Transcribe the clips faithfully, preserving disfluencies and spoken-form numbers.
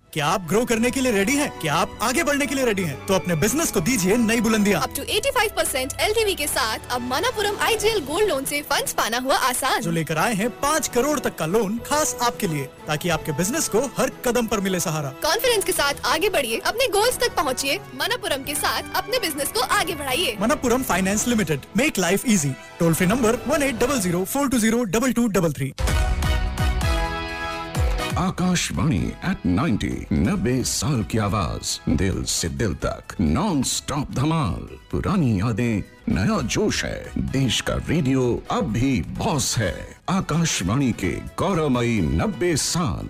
क्या आप ग्रो करने के लिए रेडी हैं? क्या आप आगे बढ़ने के लिए रेडी हैं? तो अपने बिजनेस को दीजिए नई बुलंदियां। अप टू पचासी परसेंट एलटीवी के साथ अब मनापुरम आईजीएल गोल्ड लोन से फंड्स पाना हुआ आसान। जो लेकर आए हैं पाँच करोड़ तक का लोन खास आपके लिए, ताकि आपके बिजनेस को हर कदम पर मिले सहारा। कॉन्फिडेंस के साथ आगे बढ़िए, अपने गोल्स तक पहुँचिए। मनापुरम के साथ अपने बिजनेस को आगे बढ़ाइए। Manappuram finance limited, make life easy. Toll free number one eight double zero four to zero double two double three. Akashvani eight ninety, नब्बे साल की आवाज, दिल से दिल तक, नॉन स्टॉप धमाल। पुरानी यादें, नया जोश है। देश का रेडियो अब भी बॉस है। आकाशवाणी के गौरवमयी नब्बे साल।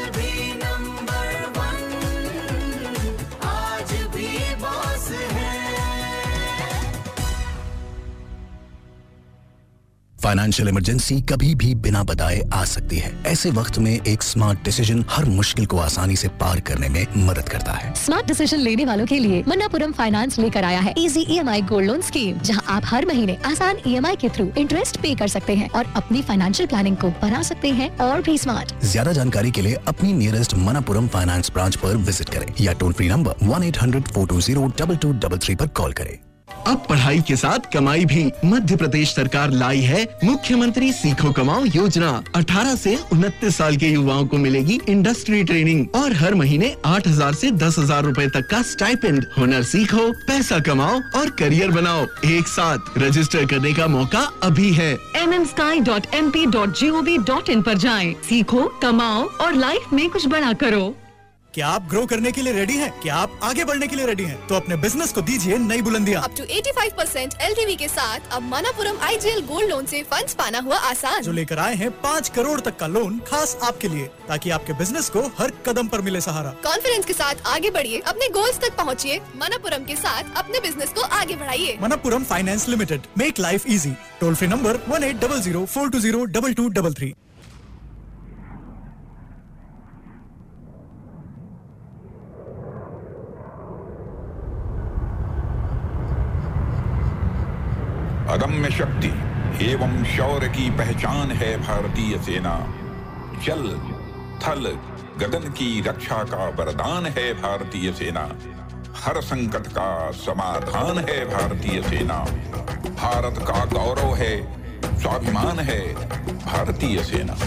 फाइनेंशियल इमरजेंसी कभी भी बिना बताए आ सकती है। ऐसे वक्त में एक स्मार्ट डिसीजन हर मुश्किल को आसानी से पार करने में मदद करता है। स्मार्ट डिसीजन लेने वालों के लिए मन्नापुरम फाइनेंस लेकर आया है easy EMI gold loan scheme, जहां आप हर महीने आसान ईएमआई के थ्रू इंटरेस्ट पे कर सकते हैं और अपनी फाइनेंशियल प्लानिंग को बना सकते हैं और भी स्मार्ट। ज्यादा जानकारी के लिए अपनी नियरेस्ट मन्नापुरम फाइनेंस ब्रांच पर विजिट करें या toll free number one eight hundred four to zero double two double three पर कॉल करें। अब पढ़ाई के साथ कमाई भी मध्य प्रदेश सरकार लाई है मुख्यमंत्री सीखो कमाओ योजना। अठारह से उनतीस साल के युवाओं को मिलेगी इंडस्ट्री ट्रेनिंग और हर महीने आठ हजार से दस हजार रूपए तक का स्टाइपेंड। हुनर सीखो, पैसा कमाओ और करियर बनाओ एक साथ। रजिस्टर करने का मौका अभी है। M M sky dot M P dot G O V dot in पर जाएं। सीखो, कमाओ और लाइफ में कुछ बड़ा करो। क्या आप ग्रो करने के लिए रेडी हैं? क्या आप आगे बढ़ने के लिए रेडी हैं? तो अपने बिजनेस को दीजिए नई बुलंदियां। अप टू पचासी परसेंट एलटीवी के साथ अब मनापुरम आईजीएल गोल्ड लोन से फंड्स पाना हुआ आसान। जो लेकर आए हैं पाँच करोड़ तक का लोन खास आपके लिए, ताकि आपके बिजनेस को हर कदम पर मिले सहारा। कॉन्फिडेंस के साथ आगे बढ़िए, अपने गोल्स तक पहुँचिए। मनापुरम के साथ अपने बिजनेस को आगे बढ़ाइए। Manappuram finance limited, make life easy. Toll free number one eight double zero four to zero double two double three. अदम्य शक्ति एवं शौर्य की पहचान है भारतीय सेना। जल थल गगन की रक्षा का वरदान है भारतीय सेना। हर संकट का समाधान है भारतीय सेना। भारत का गौरव है, स्वाभिमान है भारतीय सेना।